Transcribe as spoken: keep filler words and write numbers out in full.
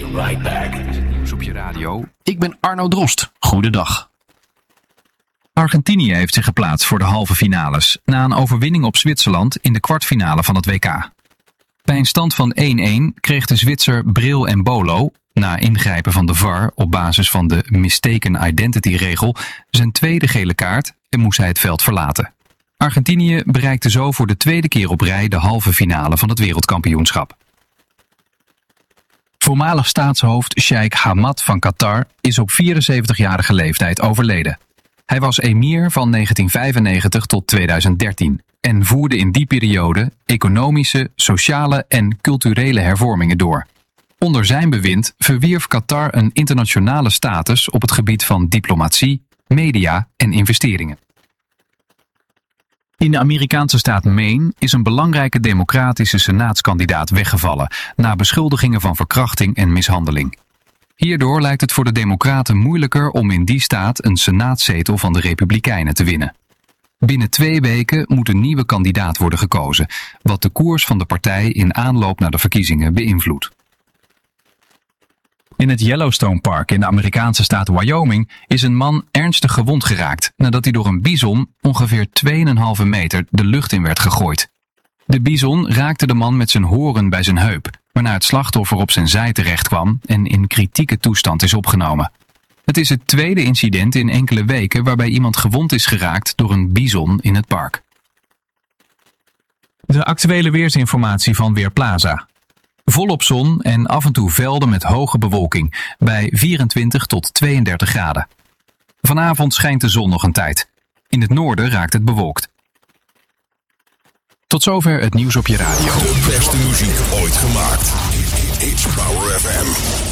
right back. Dit is het nieuws op je radio. Ik ben Arno Drost. Goedendag. Argentinië heeft zich geplaatst voor de halve finales na een overwinning op Zwitserland in de kwartfinale van het W K. Bij een stand van één-één kreeg de Zwitser Bril Embolo, na ingrijpen van de V A R op basis van de mistaken identity regel, zijn tweede gele kaart en moest hij het veld verlaten. Argentinië bereikte zo voor de tweede keer op rij de halve finale van het wereldkampioenschap. Voormalig staatshoofd Sheikh Hamad van Qatar is op vierenzeventigjarige leeftijd overleden. Hij was emir van negentien vijfennegentig tot tweeduizend dertien en voerde in die periode economische, sociale en culturele hervormingen door. Onder zijn bewind verwierf Qatar een internationale status op het gebied van diplomatie, media en investeringen. In de Amerikaanse staat Maine is een belangrijke democratische senaatskandidaat weggevallen na beschuldigingen van verkrachting en mishandeling. Hierdoor lijkt het voor de Democraten moeilijker om in die staat een senaatzetel van de Republikeinen te winnen. Binnen twee weken moet een nieuwe kandidaat worden gekozen, wat de koers van de partij in aanloop naar de verkiezingen beïnvloedt. In het Yellowstone Park in de Amerikaanse staat Wyoming is een man ernstig gewond geraakt nadat hij door een bison ongeveer twee komma vijf meter de lucht in werd gegooid. De bison raakte de man met zijn horen bij zijn heup, waarna het slachtoffer op zijn zij terecht kwam en in kritieke toestand is opgenomen. Het is het tweede incident in enkele weken waarbij iemand gewond is geraakt door een bison in het park. De actuele weersinformatie van Weerplaza. Volop zon en af en toe velden met hoge bewolking bij vierentwintig tot tweeëndertig graden. Vanavond schijnt de zon nog een tijd. In het noorden raakt het bewolkt. Tot zover het nieuws op je radio. De beste muziek ooit gemaakt. It's Power F M.